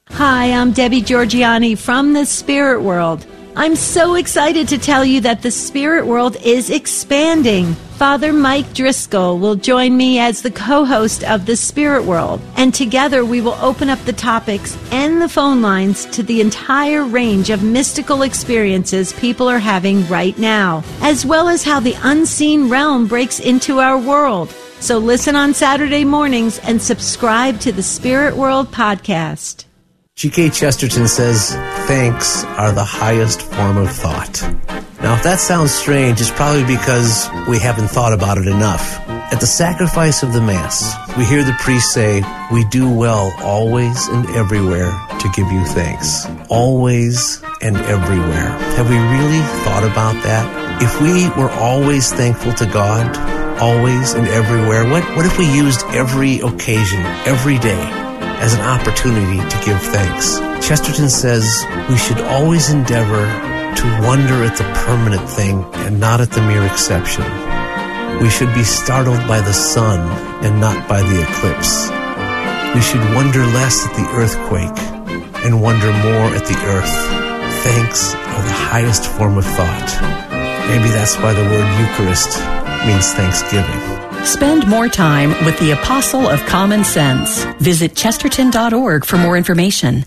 Hi, I'm Debbie Georgiani from the Spirit World. I'm so excited to tell you that the Spirit World is expanding. Father Mike Driscoll will join me as the co-host of the Spirit World, and together we will open up the topics and the phone lines to the entire range of mystical experiences people are having right now, as well as how the unseen realm breaks into our world. So listen on Saturday mornings and subscribe to the Spirit World podcast. G.K. Chesterton says, thanks are the highest form of thought. Now, if that sounds strange, it's probably because we haven't thought about it enough. At the sacrifice of the Mass, we hear the priest say, we do well always and everywhere to give you thanks. Always and everywhere. Have we really thought about that? If we were always thankful to God, always and everywhere, what if we used every occasion, every day, as an opportunity to give thanks? Chesterton says we should always endeavor to wonder at the permanent thing and not at the mere exception. We should be startled by the sun and not by the eclipse. We should wonder less at the earthquake and wonder more at the earth. Thanks are the highest form of thought. Maybe that's why the word Eucharist means thanksgiving. Spend more time with the Apostle of Common Sense. Visit Chesterton.org for more information.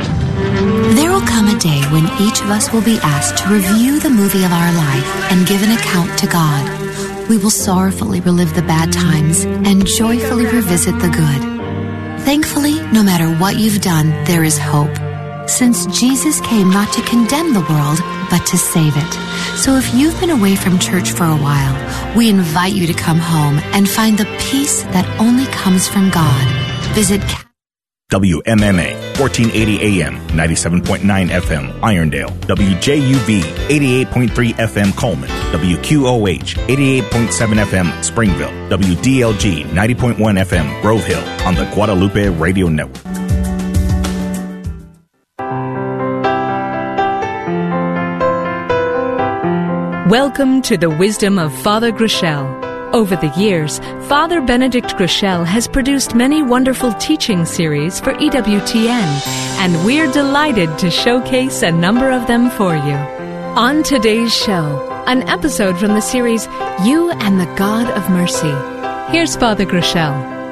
There will come a day when each of us will be asked to review the movie of our life and give an account to God. We will sorrowfully relive the bad times and joyfully revisit the good. Thankfully, no matter what you've done, there is hope, since Jesus came not to condemn the world, but to save it. So if you've been away from church for a while, we invite you to come home and find the peace that only comes from God. Visit WMMA, 1480 AM, 97.9 FM, Irondale. WJUV, 88.3 FM, Coleman. WQOH, 88.7 FM, Springville. WDLG, 90.1 FM, Grove Hill, on the Guadalupe Radio Network. Welcome to the Wisdom of Father Groeschel. Over the years, Father Benedict Groeschel has produced many wonderful teaching series for EWTN, and we're delighted to showcase a number of them for you. On today's show, an episode from the series, You and the God of Mercy. Here's Father Groeschel.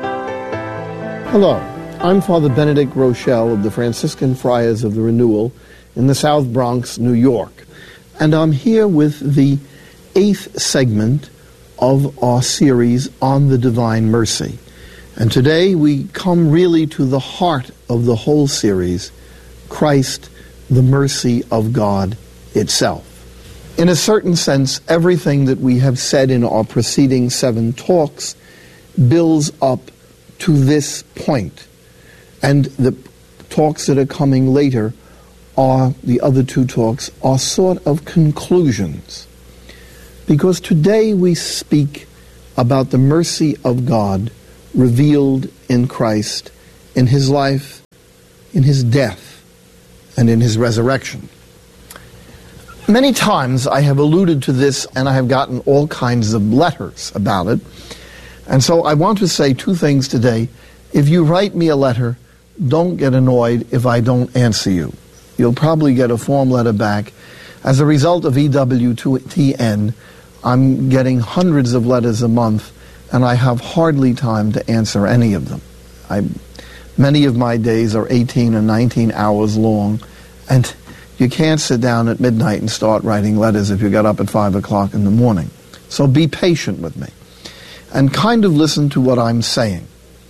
Hello, I'm Father Benedict Groeschel of the Franciscan Friars of the Renewal in the South Bronx, New York. And I'm here with the 8th segment of our series on the Divine Mercy. And today we come really to the heart of the whole series, Christ, the mercy of God itself. In a certain sense, everything that we have said in our preceding 7 talks builds up to this point. And the talks that are coming later the other 2 talks are sort of conclusions. Because today we speak about the mercy of God revealed in Christ, in his life, in his death, and in his resurrection. Many times I have alluded to this, and I have gotten all kinds of letters about it. And so I want to say 2 things today. If you write me a letter, don't get annoyed if I don't answer you. You'll probably get a form letter back. As a result of EWTN, I'm getting hundreds of letters a month, and I have hardly time to answer any of them. Many of my days are 18 or 19 hours long, and you can't sit down at midnight and start writing letters if you get up at 5 o'clock in the morning. So be patient with me, and kind of listen to what I'm saying.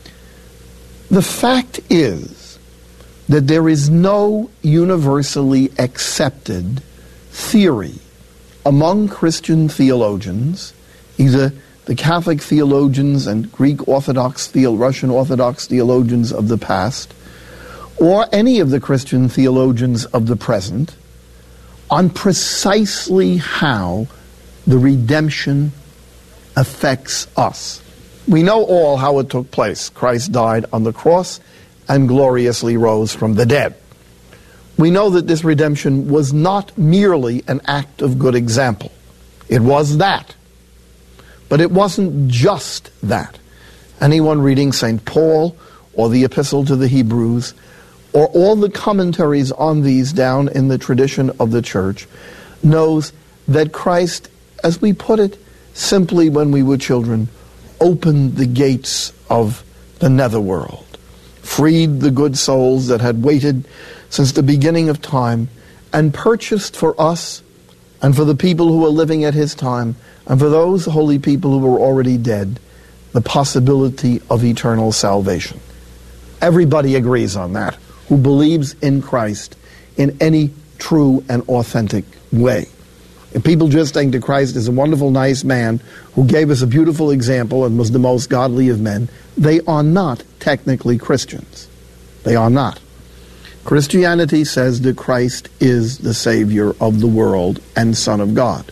The fact is that there is no universally accepted theory among Christian theologians, either the Catholic theologians and Greek Orthodox, Russian Orthodox theologians of the past, or any of the Christian theologians of the present, on precisely how the redemption affects us. We know all how it took place. Christ died on the cross and gloriously rose from the dead. We know that this redemption was not merely an act of good example. It was that. But it wasn't just that. Anyone reading St. Paul or the Epistle to the Hebrews or all the commentaries on these down in the tradition of the church, knows that Christ, as we put it simply when we were children, opened the gates of the netherworld, freed the good souls that had waited since the beginning of time, and purchased for us and for the people who were living at his time, and for those holy people who were already dead, the possibility of eternal salvation. Everybody agrees on that, who believes in Christ in any true and authentic way. If people just think that Christ is a wonderful, nice man who gave us a beautiful example and was the most godly of men, they are not technically Christians. They are not. Christianity says that Christ is the Savior of the world and Son of God.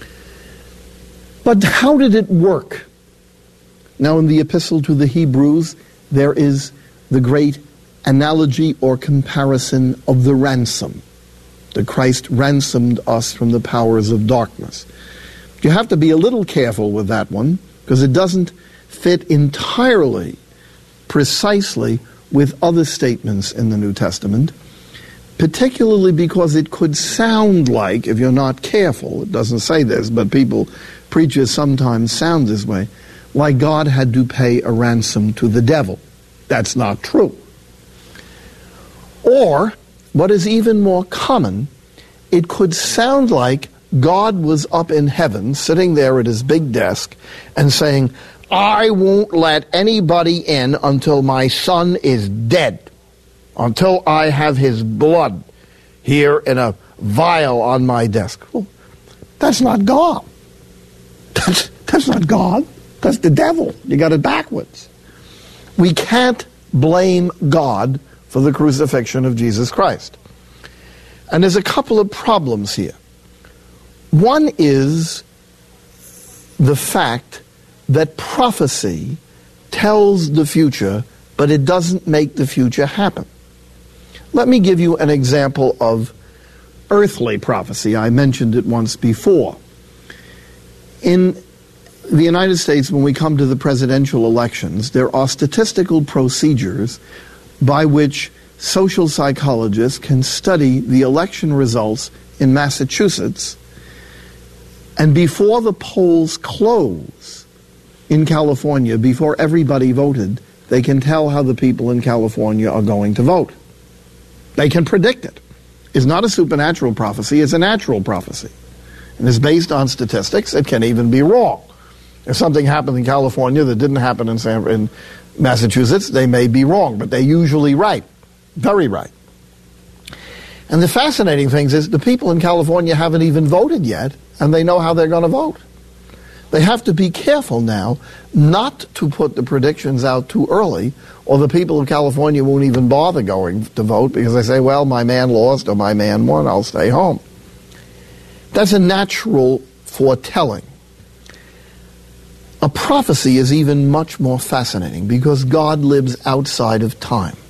But how did it work? Now, in the Epistle to the Hebrews, there is the great analogy or comparison of the ransom, that Christ ransomed us from the powers of darkness. You have to be a little careful with that one, because it doesn't fit entirely, precisely, with other statements in the New Testament, particularly because it could sound like, if you're not careful, it doesn't say this, but preachers sometimes sound this way, like God had to pay a ransom to the devil. That's not true. Or, what is even more common, it could sound like God was up in heaven, sitting there at his big desk, and saying, I won't let anybody in until my son is dead, until I have his blood here in a vial on my desk. Well, that's not God. That's not God. That's the devil. You got it backwards. We can't blame God for the crucifixion of Jesus Christ. And there's a couple of problems here. One is the fact that prophecy tells the future, but it doesn't make the future happen. Let me give you an example of earthly prophecy. I mentioned it once before. In the United States, when we come to the presidential elections, there are statistical procedures by which social psychologists can study the election results in Massachusetts, and before the polls close in California, before everybody voted, they can tell how the people in California are going to vote. They can predict it. It's not a supernatural prophecy, it's a natural prophecy. And it's based on statistics. It can even be wrong. If something happened in California that didn't happen in Massachusetts, they may be wrong, but they're usually right. Very right. And the fascinating thing is the people in California haven't even voted yet, and they know how they're going to vote. They have to be careful now not to put the predictions out too early, or the people of California won't even bother going to vote because they say, well, my man lost or my man won, I'll stay home. That's a natural foretelling. A prophecy is even much more fascinating because God lives outside of time.